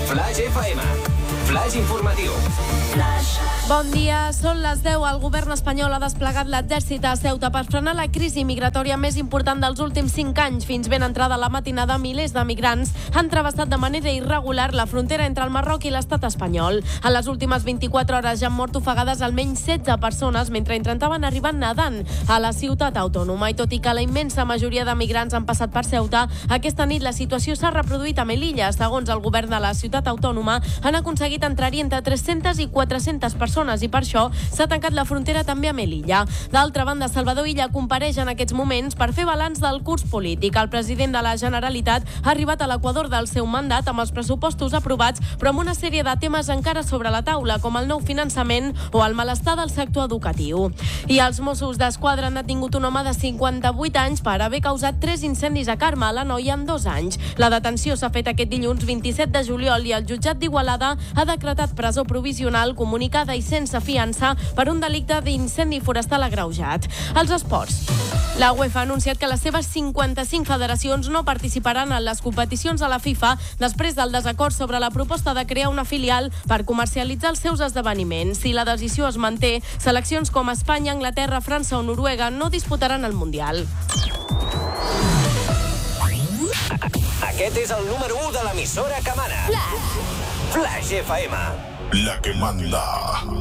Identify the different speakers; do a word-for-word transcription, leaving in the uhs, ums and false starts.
Speaker 1: Flash F M. Flash informatiu.
Speaker 2: Bon dia, són les deu. El govern espanyol ha desplegat l'exèrcit a Ceuta per frenar la crisi migratòria més important dels últims cinc anys. Fins ben entrada la matinada, milers de migrants han travessat de manera irregular la frontera entre el Marroc i l'estat espanyol. En les últimes vint-i-quatre hores ja han mort ofegades almenys setze persones mentre intentaven arribar nedant a la ciutat autònoma. I tot i que la immensa majoria de migrants han passat per Ceuta, aquesta nit la situació s'ha reproduït a Melilla. Segons el govern de la ciutat autònoma, han aconseguit entrar-hi entre tres-centes i quatre-centes persones i per això s'ha tancat la frontera també a Melilla. D'altra banda, Salvador Illa compareix en aquests moments per fer balanç del curs polític. El president de la Generalitat ha arribat a l'equador del seu mandat amb els pressupostos aprovats, però amb una sèrie de temes encara sobre la taula, com el nou finançament o el malestar del sector educatiu. I els Mossos d'Esquadra han detingut un home de cinquanta-vuit anys per haver causat tres incendis a Carme, a l'Anoia, en dos anys. La detenció s'ha fet aquest dilluns vint-i-set de juliol i el jutjat d'Igualada ha decretat presó provisional comunicada i sense fiança per un delicte d'incendi forestal agreujat. Els esports. La UEFA ha anunciat que les seves cinquanta-cinc federacions no participaran en les competicions a la FIFA després del desacord sobre la proposta de crear una filial per comercialitzar els seus esdeveniments. Si la decisió es manté, seleccions com Espanya, Anglaterra, França o Noruega no disputaran el Mundial.
Speaker 1: Aquest és el número u de l'emissora que mana.
Speaker 3: Flash.
Speaker 1: Flash F M.
Speaker 4: La que manda.